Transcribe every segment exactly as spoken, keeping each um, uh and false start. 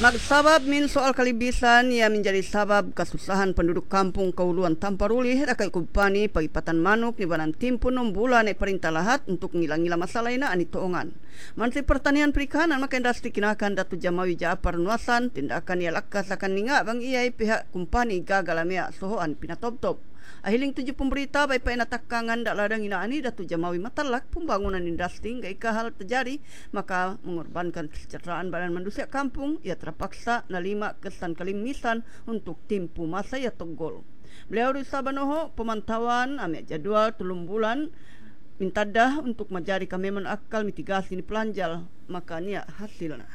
Magsabab min soal kalibisan ia menjadi sabab kasusahan penduduk kampung Kauluan Tamparuli rakai kumpani pagipatan manuk ni banan timpu enam bulan ay perintah lahat untuk ngilang-ngilang masalah ina ani toongan. Menteri Pertanian Perikanan maka industri kinakan Datu Jamawi Jaapar nuasan tindakan ia lakas akan ninga bang iay pihak kumpani gagal amia sohoan pinatop-top. Ahiling tujuh pemberita baik pa inatakangan dak ladang inaani Datu Jamawi matalak pembangunan industri hingga ika hal terjadi maka mengorbankan kesejahteraan badan manusia kampung ia terpaksa nalima kesan kalimisan untuk timpu masa ia togol. Beliau Rusa Banoho pemantauan ambil jadual tulung bulan minta dah untuk menjadi kameman akal mitigasi ni pelanjal maka niat hasilnya.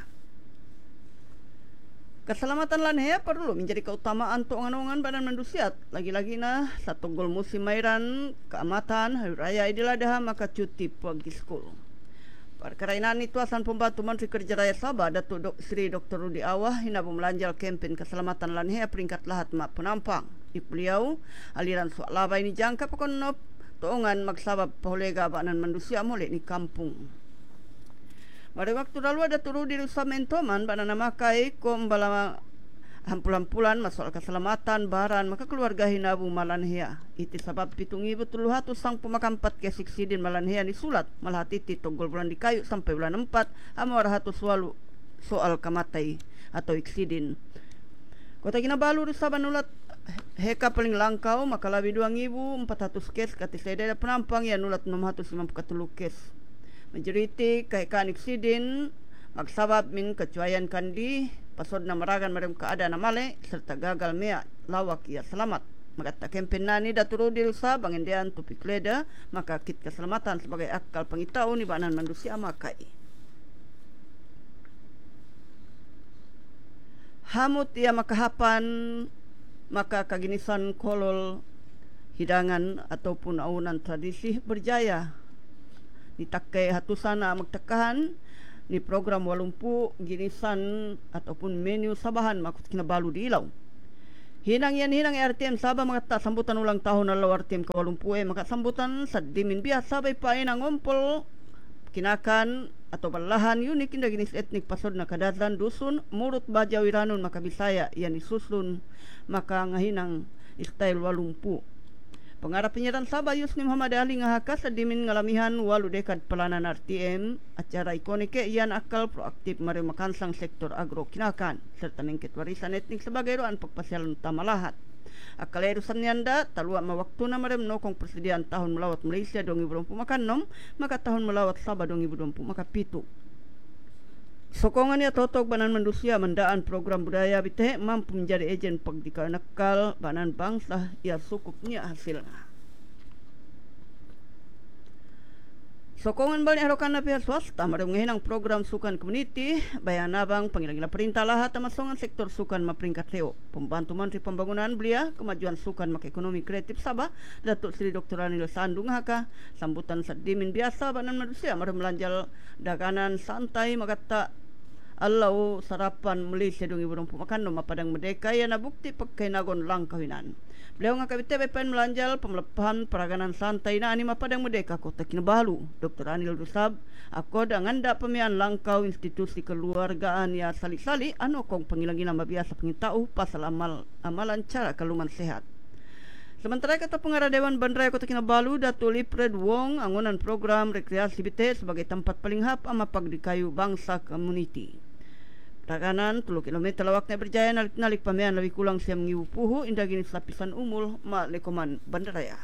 Keselamatan lanhea perlu menjadi keutamaan toongan-ongan badan manusia. Lagi-lagi nah satu gol musim mairan keamatan hari raya Idul Adha maka cuti pergi sekolah. Perkara ini tuasan pembantu Menteri Kerja Raya Sabah Datuk Dok Sri Doktor Rudi Awah hina melanjal kempen keselamatan lanhea peringkat lahat mak penampang. Ip beliau aliran soal laba ini jangka pekonop toongan magsabab polega badan manusia molek ni kampung. Pada waktu lalu ada turu di Rusa Mentoman pada nama kai kom bala hampulan-hampulan masalah keselamatan baran maka keluarga hinabu malanhea iti sabab pitungi betul hatu sang pemakampat kesik sidin malanhea ni sulat malah titi togol bulan di kayu sampai bulan empat amor hatu sualu soal kamatai atau iksidin. Kota Kinabalu Rusa Banulat heka paling langkau maka lebih dua ribu empat ratus kes katiseda penampang ya nulat enam ratus lima puluh kes. Majoriti kehekaan iksidin magsabab min kecuaian kandi pasod na maragan marem keadaan male serta gagal mea lawak ia selamat. Magata kempen nani daturo di Rusa bangendean tupik leda maka kit keselamatan sebagai akal pengitau ni banan manusia makai. Hamut ia makahapan maka kaginisan kolol hidangan ataupun aunan tradisi berjaya ditakai hatusana magtakahan ni program walumpu ginisan ataupun menu sabahan makut Kinabalu di Ilaw. Hinang yan hinang R T M Sabah mangata sambutan ulang tahun na R T M ke walumpu eh maka sambutan sa dimin biasa bay pain ang ompol kinakan atau balahan unik inda ginis etnik pasod na kadadlan dusun murut baja wiranon maka Bisaya yan isusun maka ngahinang style walumpu. Pengarap penyiaran Sabah Yusni Muhammad Ali ngahaka sa dimin ngalamihan walu dekad pelanan R T M acara ikonike iyan akal proaktif mari makansang sektor agro kinakan serta nengket warisan etnik sebagai ruan pagpasyalan utama lahat. Akal erusan yanda talua mawaktu na mari menokong persediaan tahun melawat Malaysia dua ribu dua puluh maka enam maka tahun melawat Sabah dua ribu dua puluh maka pitu. Sokongan ia totok banan manusia mendaan program budaya biteh mampu menjadi ejen pagdika nakal banan bangsa ia sukupnya hasilnya. Sokongan balik harokan na pihak swasta marang ngahinang program sukan community bayan nabang pangilangila perintah lahat masongan sektor sukan maperingkat leo. Pembantu Menteri Pembangunan belia kemajuan sukan maka-ekonomi kreatif Sabah Datuk Sri Doktor Anil Sandung haka sambutan sadimin biasa banan manusia marang melanjal daganan santai magata Alau sarapan Malaysia dua ribu dua puluh makan nama padang merdeka yang nabukti pakai nagon langkawinan. Beliau ngakabite bepen melanjal pemelepahan peraganan santai na anima padang merdeka Kota Kinabalu. Doktor Anil Rusab ako dengan dak pemian langkau institusi keluargaan ya sali-sali anu kong pangilangina mabiasa pengitau pasal amal amalan cara kaluman sehat. Sementara kata pengarah Dewan Bandaraya Kota Kinabalu Datuk Lipred Wong angunan program rekreasi bite sebagai tempat paling hap ama pagdikayu bangsa community. Rakanan tujuh kilometer lawaknya berjaya nalik-nalik pamean lebih kurang siam ngiwu puhu indah gini lapisan umul ma lekoman bandaraya.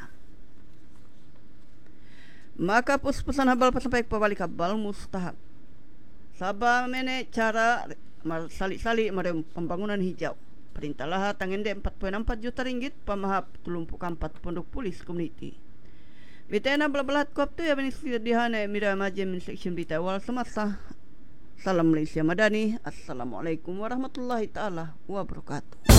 Maka pus-pusan habal pasampai pabalik habal mustahab. Sabah mene cara salik-salik merem pembangunan hijau. Perintah lahat tangende empat koma empat juta ringgit pamahap tulumpu kampat pondok polis community. Bitena belabelat kop tu ya benis dihane mira majem min section bita wal semasa. Salam Malaysia Madani. Assalamualaikum warahmatullahi taala wabarakatuh.